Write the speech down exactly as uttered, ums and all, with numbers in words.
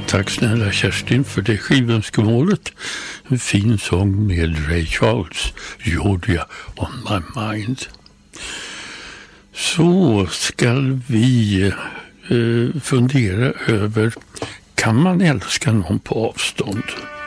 Tack snälla Kerstin för det skivönskemålet. En fin sång med Ray Charles, Georgia on my mind. Så ska vi eh, fundera över, kan man älska någon på avstånd?